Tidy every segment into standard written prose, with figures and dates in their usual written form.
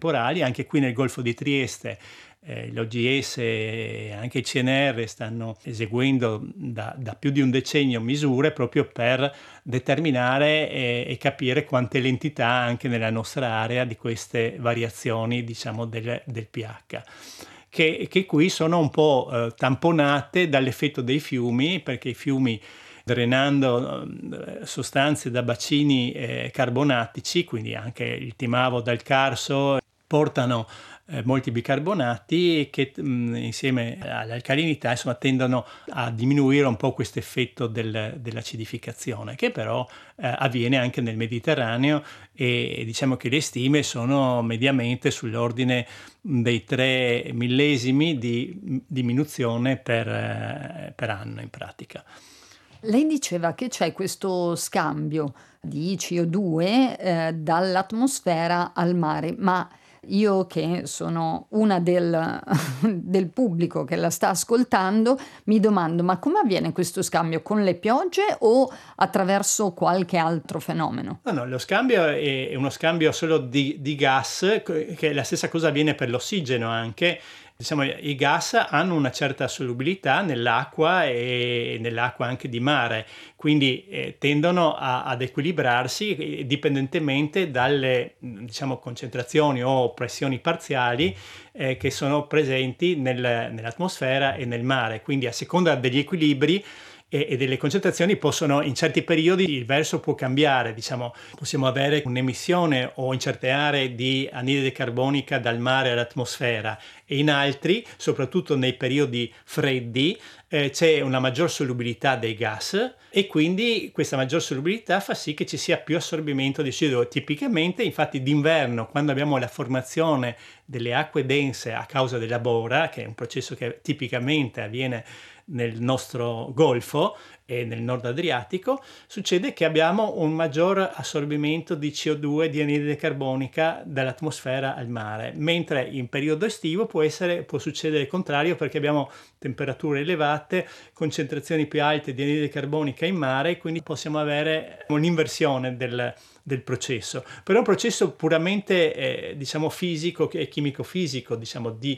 temporali. Anche qui nel Golfo di Trieste l'OGS e anche il CNR stanno eseguendo da più di un decennio misure proprio per determinare e capire quante l'entità anche nella nostra area di queste variazioni, diciamo, del pH. Che qui sono un po' tamponate dall'effetto dei fiumi, perché i fiumi, drenando sostanze da bacini carbonatici, quindi anche il Timavo dal Carso, portano molti bicarbonati che insieme all'alcalinità insomma tendono a diminuire un po' questo effetto dell'acidificazione, che però avviene anche nel Mediterraneo, e diciamo che le stime sono mediamente sull'ordine dei 3 millesimi di diminuzione per anno in pratica. Lei diceva che c'è questo scambio di CO2 dall'atmosfera al mare, ma io che sono una del pubblico che la sta ascoltando, mi domando: ma come avviene questo scambio? Con le piogge o attraverso qualche altro fenomeno? No, lo scambio è uno scambio solo di gas, che la stessa cosa avviene per l'ossigeno anche. Diciamo, i gas hanno una certa solubilità nell'acqua e nell'acqua anche di mare, quindi tendono ad equilibrarsi dipendentemente dalle, diciamo, concentrazioni o pressioni parziali che sono presenti nell'atmosfera e nel mare. Quindi a seconda degli equilibri e delle concentrazioni possono, in certi periodi il verso può cambiare, diciamo, possiamo avere un'emissione o in certe aree di anidride carbonica dal mare all'atmosfera, e in altri, soprattutto nei periodi freddi, c'è una maggior solubilità dei gas, e quindi questa maggior solubilità fa sì che ci sia più assorbimento di CO2. Tipicamente, infatti, d'inverno, quando abbiamo la formazione delle acque dense a causa della bora, che è un processo che tipicamente avviene nel nostro Golfo e nel Nord Adriatico, succede che abbiamo un maggior assorbimento di CO2, di anidride carbonica dall'atmosfera al mare, mentre in periodo estivo può succedere il contrario, perché abbiamo temperature elevate, concentrazioni più alte di anidride carbonica in mare, quindi possiamo avere un'inversione del processo. Però è un processo puramente diciamo fisico e chimico-fisico, diciamo, di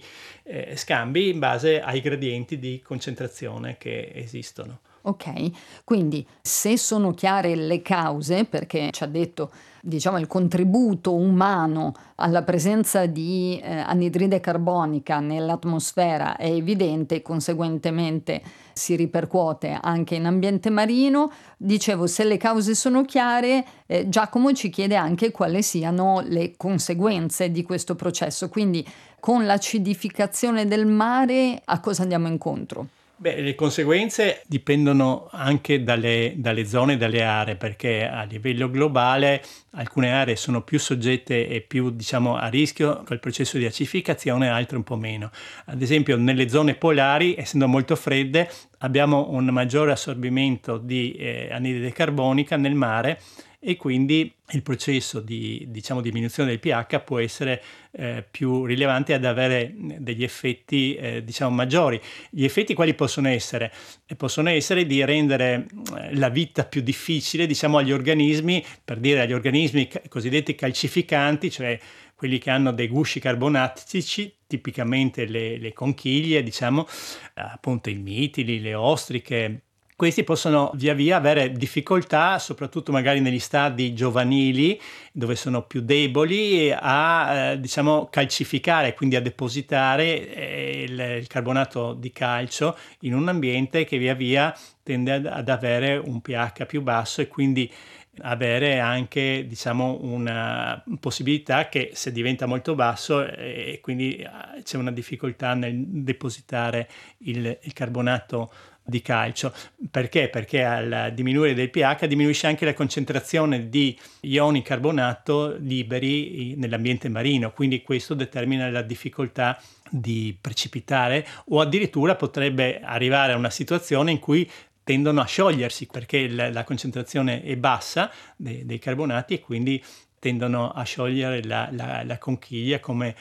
scambi in base ai gradienti di concentrazione che esistono. Ok, quindi se sono chiare le cause, perché ci ha detto, diciamo, il contributo umano alla presenza di anidride carbonica nell'atmosfera è evidente e conseguentemente si ripercuote anche in ambiente marino, dicevo, se le cause sono chiare, Giacomo ci chiede anche quali siano le conseguenze di questo processo, quindi con l'acidificazione del mare a cosa andiamo incontro? Beh, le conseguenze dipendono anche dalle zone, dalle aree, perché a livello globale alcune aree sono più soggette e più, diciamo, a rischio col processo di acidificazione, altre un po' meno. Ad esempio, nelle zone polari, essendo molto fredde, abbiamo un maggiore assorbimento di anidride carbonica nel mare, e quindi il processo di, diciamo, diminuzione del pH può essere più rilevante, ad avere degli effetti diciamo maggiori. Gli effetti quali possono essere? Possono essere di rendere la vita più difficile, diciamo, agli organismi, per dire agli organismi cosiddetti calcificanti, cioè quelli che hanno dei gusci carbonatici, tipicamente le conchiglie, diciamo, appunto i mitili, le ostriche. Questi possono via via avere difficoltà, soprattutto magari negli stadi giovanili, dove sono più deboli, a diciamo calcificare, quindi a depositare il carbonato di calcio in un ambiente che via via tende ad avere un pH più basso, e quindi avere anche, diciamo, una possibilità che, se diventa molto basso, e quindi c'è una difficoltà nel depositare il carbonato di calcio. Perché? Perché al diminuire del pH diminuisce anche la concentrazione di ioni carbonato liberi nell'ambiente marino, quindi questo determina la difficoltà di precipitare, o addirittura potrebbe arrivare a una situazione in cui tendono a sciogliersi, perché la concentrazione è bassa dei carbonati, e quindi tendono a sciogliere la conchiglia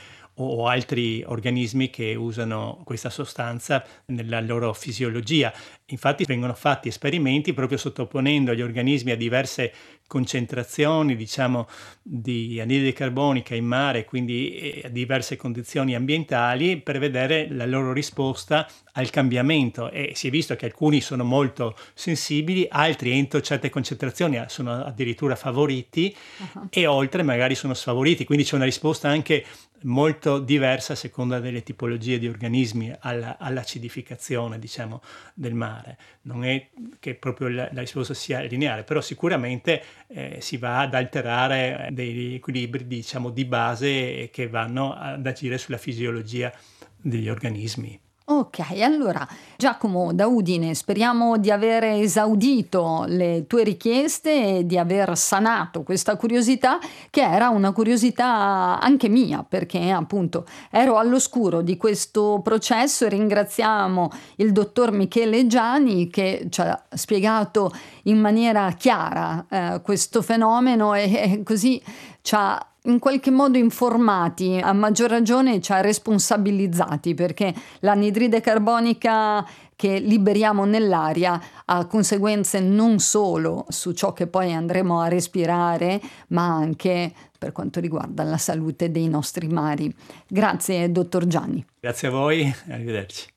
o altri organismi che usano questa sostanza nella loro fisiologia. Infatti vengono fatti esperimenti proprio sottoponendo gli organismi a diverse concentrazioni, diciamo, di anidride carbonica in mare, quindi a diverse condizioni ambientali, per vedere la loro risposta al cambiamento, e si è visto che alcuni sono molto sensibili, altri entro certe concentrazioni sono addirittura favoriti e oltre magari sono sfavoriti, quindi c'è una risposta anche molto diversa a seconda delle tipologie di organismi all'acidificazione, diciamo, del mare. Non è che proprio la risposta sia lineare, però sicuramente si va ad alterare degli equilibri, diciamo, di base che vanno ad agire sulla fisiologia degli organismi. Ok, allora Giacomo da Udine, speriamo di aver esaudito le tue richieste e di aver sanato questa curiosità, che era una curiosità anche mia, perché appunto ero all'oscuro di questo processo, e ringraziamo il dottor Michele Giani che ci ha spiegato in maniera chiara questo fenomeno e così ci ha in qualche modo informati, a maggior ragione ci ha responsabilizzati, perché l'anidride carbonica che liberiamo nell'aria ha conseguenze non solo su ciò che poi andremo a respirare, ma anche per quanto riguarda la salute dei nostri mari. Grazie, dottor Gianni. Grazie a voi, arrivederci.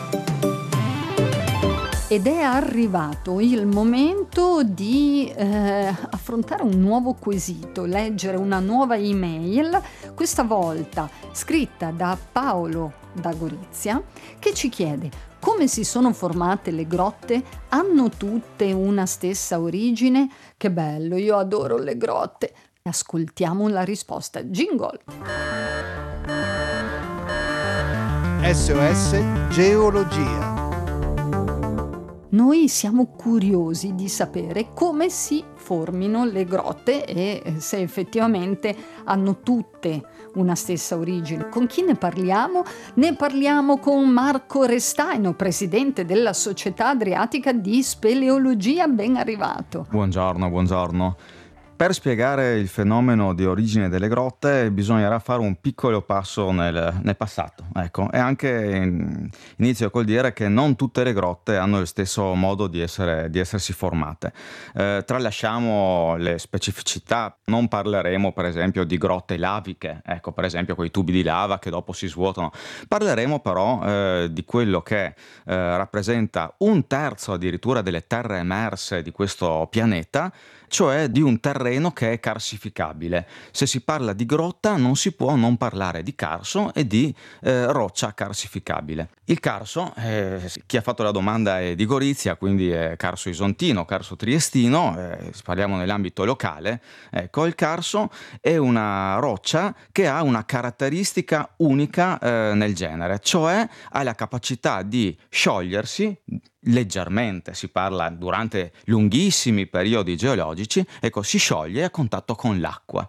Ed è arrivato il momento di affrontare un nuovo quesito, leggere una nuova email, questa volta scritta da Paolo da Gorizia, che ci chiede: come si sono formate le grotte? Hanno tutte una stessa origine? Che bello, io adoro le grotte. Ascoltiamo la risposta. Jingle! SOS Geologia. Noi siamo curiosi di sapere come si formino le grotte e se effettivamente hanno tutte una stessa origine. Con chi ne parliamo? Ne parliamo con Marco Restaino, presidente della Società Adriatica di Speleologia. Ben arrivato. Buongiorno. Per spiegare il fenomeno di origine delle grotte bisognerà fare un piccolo passo nel passato, ecco, e anche inizio col dire che non tutte le grotte hanno il stesso modo di essersi formate. Tralasciamo le specificità, non parleremo per esempio di grotte laviche, ecco, per esempio quei tubi di lava che dopo si svuotano. Parleremo però di quello che rappresenta 1/3 addirittura delle terre emerse di questo pianeta, cioè di un terreno che è carsificabile. Se si parla di grotta non si può non parlare di carso e di roccia carsificabile. Il carso, chi ha fatto la domanda è di Gorizia, quindi è carso isontino, carso triestino, parliamo nell'ambito locale. Ecco, il carso è una roccia che ha una caratteristica unica nel genere, cioè ha la capacità di sciogliersi leggermente, si parla durante lunghissimi periodi geologici, ecco, si scioglie a contatto con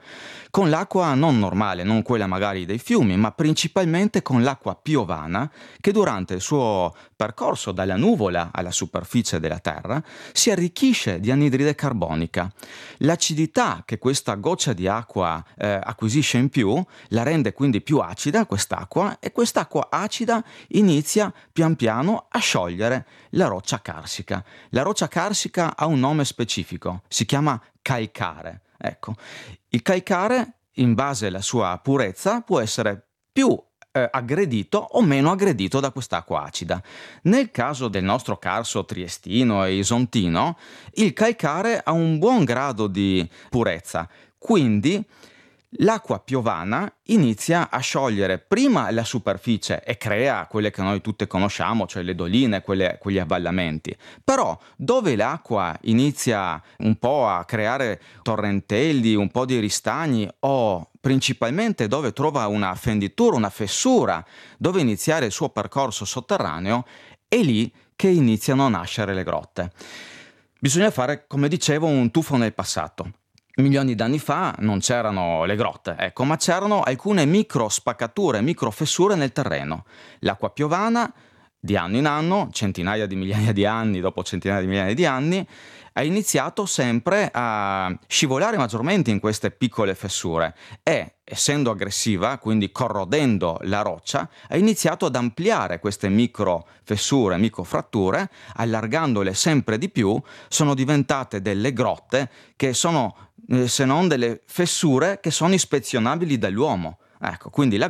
l'acqua non normale, non quella magari dei fiumi, ma principalmente con l'acqua piovana, che durante il suo percorso dalla nuvola alla superficie della terra si arricchisce di anidride carbonica. L'acidità che questa goccia di acqua acquisisce in più la rende quindi più acida quest'acqua, e quest'acqua acida inizia pian piano a sciogliere la roccia carsica. La roccia carsica ha un nome specifico, si chiama calcare. Ecco, il calcare, in base alla sua purezza, può essere più aggredito o meno aggredito da quest'acqua acida. Nel caso del nostro carso triestino e isontino, il calcare ha un buon grado di purezza, quindi l'acqua piovana inizia a sciogliere prima la superficie e crea quelle che noi tutte conosciamo, cioè le doline, quegli avvallamenti. Però dove l'acqua inizia un po' a creare torrentelli, un po' di ristagni, o principalmente dove trova una fenditura, una fessura, dove iniziare il suo percorso sotterraneo, è lì che iniziano a nascere le grotte. Bisogna fare, come dicevo, un tuffo nel passato. Milioni d'anni fa non c'erano le grotte, ecco, ma c'erano alcune micro spaccature, micro fessure nel terreno. L'acqua piovana di anno in anno, centinaia di migliaia di anni dopo centinaia di migliaia di anni, ha iniziato sempre a scivolare maggiormente in queste piccole fessure e, essendo aggressiva, quindi corrodendo la roccia, ha iniziato ad ampliare queste micro fessure, micro fratture, allargandole sempre di più, sono diventate delle grotte che sono, se non delle fessure che sono ispezionabili dall'uomo. Ecco, quindi la